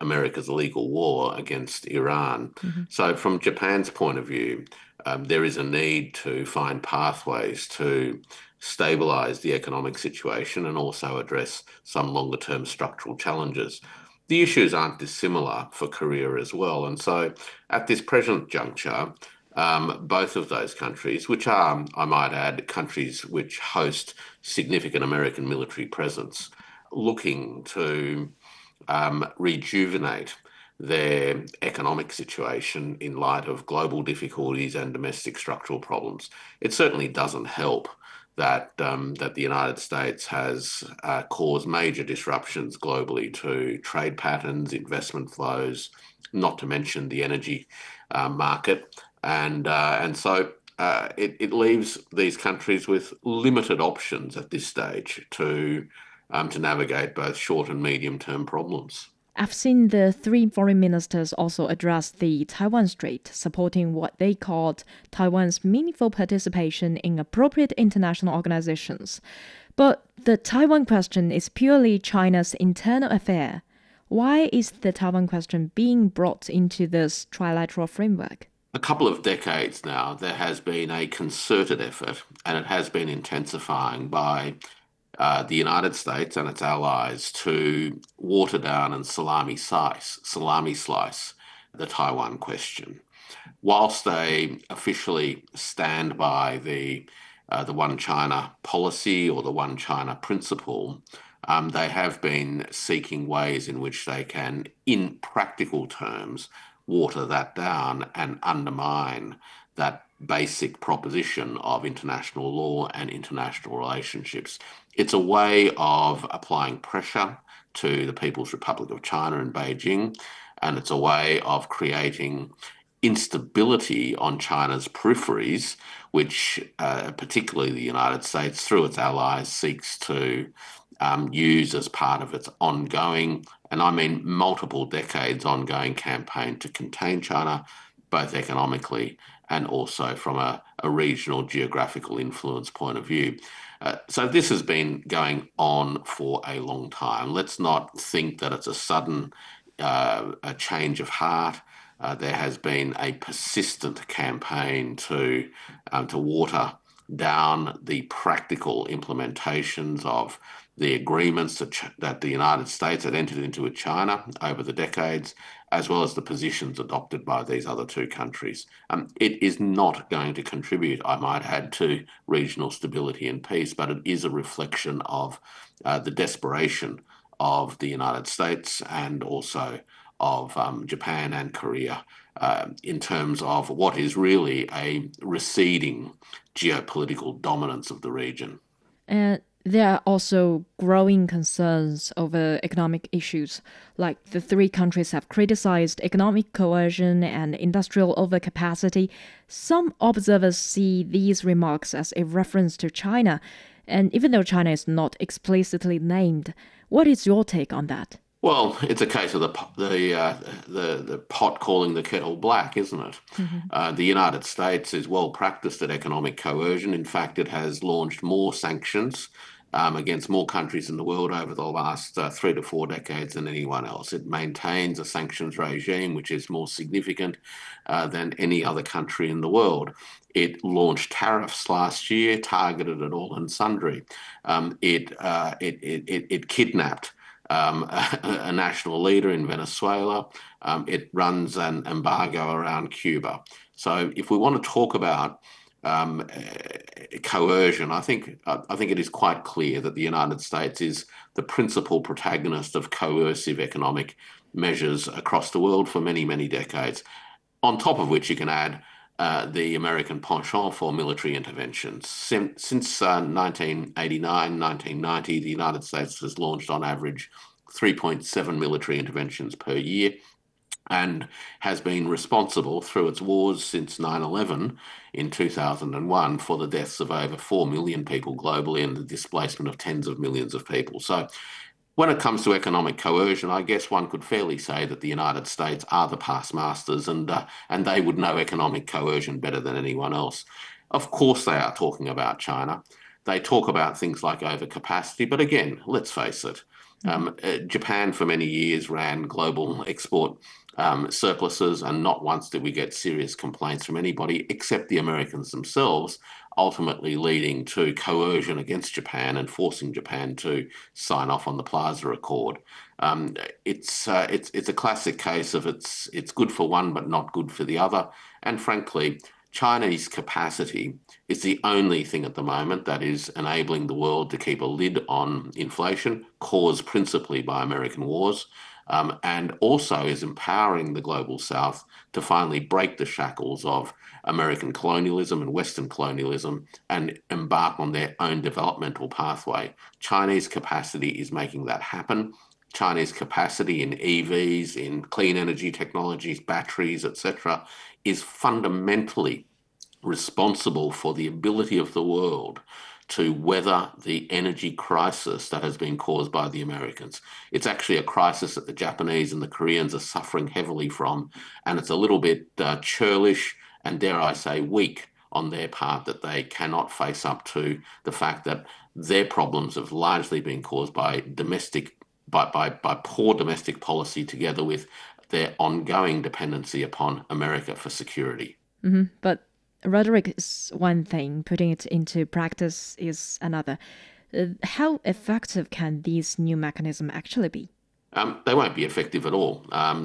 America's illegal war against Iran. Hmm. So, from Japan's point of view, there is a need to find pathways to stabilize the economic situation and also address some longer term structural challenges. The issues aren't dissimilar for Korea as well. And so, at this present juncture, both of those countries, which are, I might add, countries which host significant American military presence, looking to rejuvenate their economic situation in light of global difficulties and domestic structural problems. It certainly doesn't help that the United States has caused major disruptions globally to trade patterns, investment flows, not to mention the energy market, and so it leaves these countries with limited options at this stage to navigate both short and medium term problems. I've seen the three foreign ministers also address the Taiwan Strait, supporting what they called Taiwan's meaningful participation in appropriate international organizations. But the Taiwan question is purely China's internal affair. Why is the Taiwan question being brought into this trilateral framework? A couple of decades now, there has been a concerted effort, and it has been intensifying by the United States and its allies to water down and salami slice the Taiwan question. Whilst they officially stand by the One China policy or the One China principle, they have been seeking ways in which they can, in practical terms, water that down and undermine that basic proposition of international law and international relationships. It's a way of applying pressure to the People's Republic of China in Beijing, and it's a way of creating instability on China's peripheries, which particularly the United States, through its allies, seeks to use as part of its ongoing, and I mean multiple decades ongoing campaign to contain China, both economically and also from a regional geographical influence point of view. So this has been going on for a long time. Let's not think that it's a sudden a change of heart. There has been a persistent campaign to water down the practical implementations of the agreements that the United States had entered into with China over the decades, as well as the positions adopted by these other two countries. It is not going to contribute, I might add, to regional stability and peace, but it is a reflection of the desperation of the United States and also of Japan and Korea in terms of what is really a receding geopolitical dominance of the region. And there are also growing concerns over economic issues, like the three countries have criticized economic coercion and industrial overcapacity. Some observers see these remarks as a reference to China, and even though China is not explicitly named, what is your take on that? Well, it's a case of the pot calling the kettle black, isn't it? Mhm. The United States is well practiced at economic coercion. In fact, it has launched more sanctions against more countries in the world over the last 3 to 4 decades than anyone else. It maintains a sanctions regime which is more significant than any other country in the world. It launched tariffs last year, targeted at all and sundry. It kidnapped a national leader in Venezuela. It runs an embargo around Cuba. So, if we want to talk about um, coercion, I think it is quite clear that the United States is the principal protagonist of coercive economic measures across the world for many, many decades. On top of which, you can add the American penchant for military interventions. Since 1989, 1990, the United States has launched on average 3.7 military interventions per year and has been responsible through its wars since 9/11 in 2001 for the deaths of over 4 million people globally and the displacement of tens of millions of people. So when it comes to economic coercion, I guess one could fairly say that the United States are the past masters, and they would know economic coercion better than anyone else. Of course, they are talking about China. They talk about things like overcapacity, but again, let's face it. Japan for many years ran global export surpluses, and not once did we get serious complaints from anybody except the Americans themselves, ultimately leading to coercion against Japan and forcing Japan to sign off on the Plaza Accord. It's a classic case of it's good for one but not good for the other, and frankly, Chinese capacity is the only thing at the moment that is enabling the world to keep a lid on inflation, caused principally by American wars, and also is empowering the global South to finally break the shackles of American colonialism and Western colonialism and embark on their own developmental pathway. Chinese capacity is making that happen. Chinese capacity in EVs, in clean energy technologies, batteries, etc., is fundamentally responsible for the ability of the world to weather the energy crisis that has been caused by the Americans. It's actually a crisis that the Japanese and the Koreans are suffering heavily from, and it's a little bit churlish and, dare I say, weak on their part that they cannot face up to the fact that their problems have largely been caused by poor domestic policy, together with their ongoing dependency upon America for security. But rhetoric is one thing, putting it into practice is another. How effective can these new mechanisms actually be? They won't be effective at all.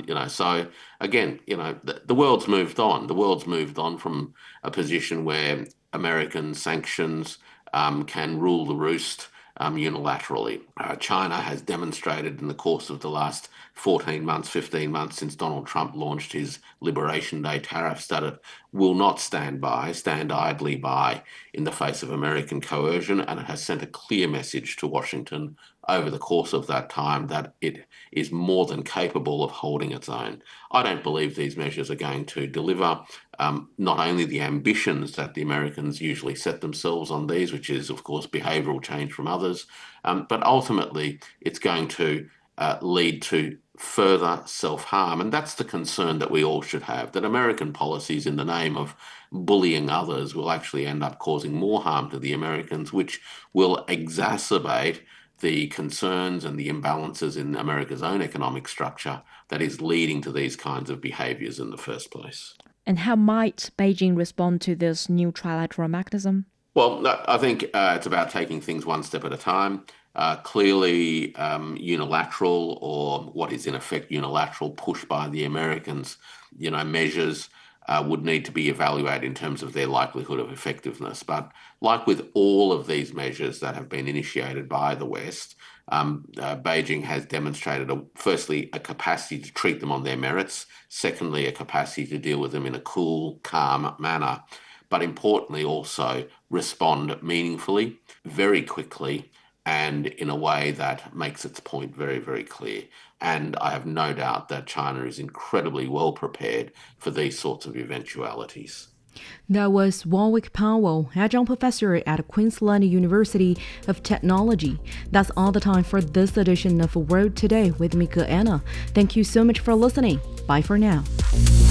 So again, the world's moved on. The world's moved on from a position where American sanctions can rule the roost unilaterally. China has demonstrated in the course of the last 14 months, 15 months since Donald Trump launched his Liberation Day tariffs that it will not stand idly by in the face of American coercion, and it has sent a clear message to Washington over the course of that time that it is more than capable of holding its own. I don't believe these measures are going to deliver not only the ambitions that the Americans usually set themselves on these, which is, of course, behavioural change from others, but ultimately it's going to lead to further self-harm. And that's the concern that we all should have, that American policies in the name of bullying others will actually end up causing more harm to the Americans, which will exacerbate the concerns and the imbalances in America's own economic structure that is leading to these kinds of behaviours in the first place. And how might Beijing respond to this new trilateral mechanism? Well, I think it's about taking things one step at a time. Clearly, unilateral, or what is in effect unilateral push by the Americans, measures would need to be evaluated in terms of their likelihood of effectiveness. But like with all of these measures that have been initiated by the West, Beijing has demonstrated, firstly, a capacity to treat them on their merits, secondly, a capacity to deal with them in a cool, calm manner, but importantly also respond meaningfully, very quickly, and in a way that makes its point very, very clear. And I have no doubt that China is incredibly well prepared for these sorts of eventualities. That was Warwick Powell, adjunct professor at Queensland University of Technology. That's all the time for this edition of World Today with Mika Anna. Thank you so much for listening. Bye for now.